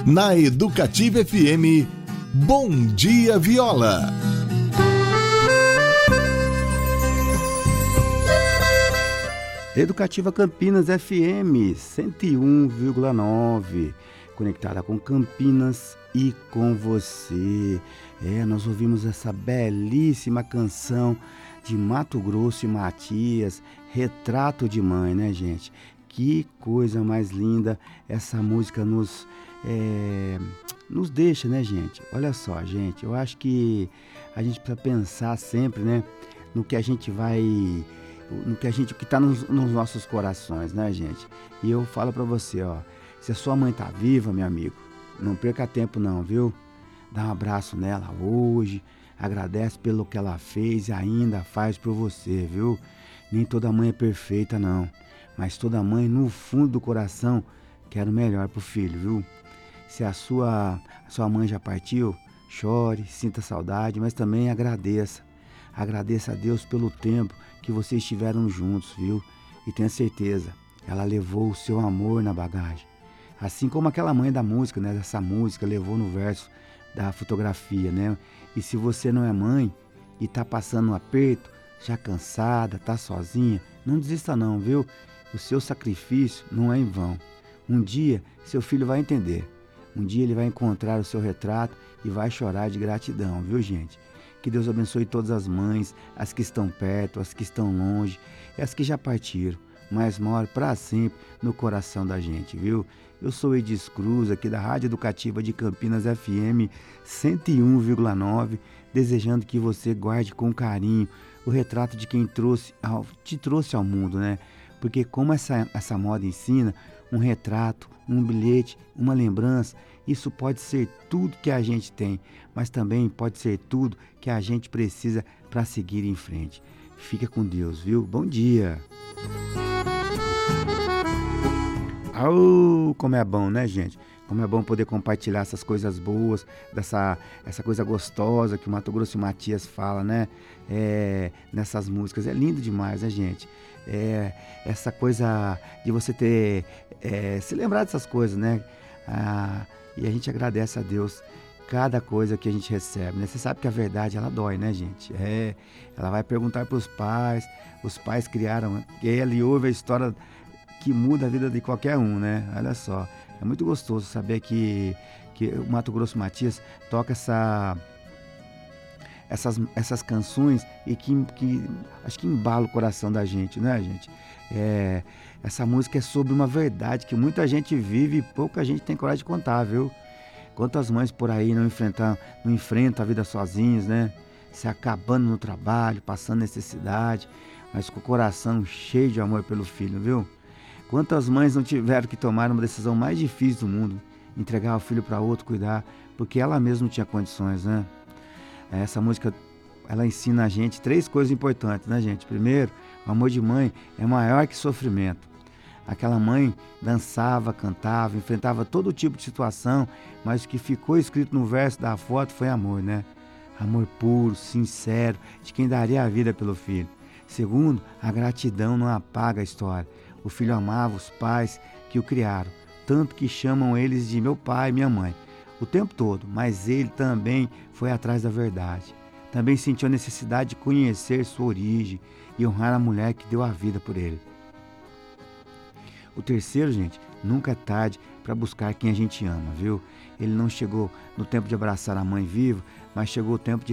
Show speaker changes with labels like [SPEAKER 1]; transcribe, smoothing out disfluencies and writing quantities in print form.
[SPEAKER 1] Na Educativa FM, Bom Dia Viola.
[SPEAKER 2] Educativa Campinas FM 101,9, conectada com Campinas e com você. Nós ouvimos essa belíssima canção de Mato Grosso e Matias, Retrato de Mãe, né, gente? Que coisa mais linda essa música nos deixa, né, gente? Olha só, gente, eu acho que a gente precisa pensar sempre, né, no que a gente vai... o que está nos nossos corações, né, gente? E eu falo pra você, ó, se a sua mãe tá viva, meu amigo, não perca tempo não, viu? Dá um abraço nela hoje, agradece pelo que ela fez e ainda faz por você, viu? Nem toda mãe é perfeita, não, mas toda mãe, no fundo do coração, quer o melhor pro filho, viu? Se a sua mãe já partiu, chore, sinta saudade, mas também agradeça. Agradeça a Deus pelo tempo que vocês estiveram juntos, viu? E tenha certeza, ela levou o seu amor na bagagem. Assim como aquela mãe da música, né? Dessa música levou no verso da fotografia, né? E se você não é mãe e tá passando um aperto, já cansada, tá sozinha, não desista não, viu? O seu sacrifício não é em vão. Um dia seu filho vai entender. Um dia ele vai encontrar o seu retrato e vai chorar de gratidão, viu, gente? Que Deus abençoe todas as mães, as que estão perto, as que estão longe, e as que já partiram, mas moram para sempre no coração da gente, viu? Eu sou Edis Cruz, aqui da Rádio Educativa de Campinas FM 101,9, desejando que você guarde com carinho o retrato de quem te trouxe ao mundo, né? Porque como essa moda ensina, um retrato, um bilhete, uma lembrança, isso pode ser tudo que a gente tem, mas também pode ser tudo que a gente precisa para seguir em frente. Fica com Deus, viu? Bom dia! Como é bom, né, gente? Como é bom poder compartilhar essas coisas boas, essa coisa gostosa que o Mato Grosso e Matias fala, né? Nessas músicas. É lindo demais, né, gente? Essa coisa de você ter... se lembrar dessas coisas, né? E a gente agradece a Deus cada coisa que a gente recebe, né? Você sabe que a verdade, ela dói, né, gente? Ela vai perguntar para os pais criaram ela e ouve a história que muda a vida de qualquer um, né? Olha só, é muito gostoso saber que o Mato Grosso Matias toca essas canções e que acho que embala o coração da gente, né, gente? Essa música é sobre uma verdade que muita gente vive e pouca gente tem coragem de contar, viu? Quantas mães por aí não enfrentam a vida sozinhas, né? Se acabando no trabalho, passando necessidade, mas com o coração cheio de amor pelo filho, viu? Quantas mães não tiveram que tomar uma decisão mais difícil do mundo, entregar o filho para outro cuidar, porque ela mesma não tinha condições, né? Essa música, ela ensina a gente 3 coisas importantes, né, gente? Primeiro, o amor de mãe é maior que sofrimento. Aquela mãe dançava, cantava, enfrentava todo tipo de situação, mas o que ficou escrito no verso da foto foi amor, né? Amor puro, sincero, de quem daria a vida pelo filho. Segundo, a gratidão não apaga a história. O filho amava os pais que o criaram, tanto que chamam eles de meu pai e minha mãe, o tempo todo, mas ele também foi atrás da verdade. Também sentiu a necessidade de conhecer sua origem e honrar a mulher que deu a vida por ele. O terceiro, gente, nunca é tarde para buscar quem a gente ama, viu? Ele não chegou no tempo de abraçar a mãe viva, mas chegou o tempo de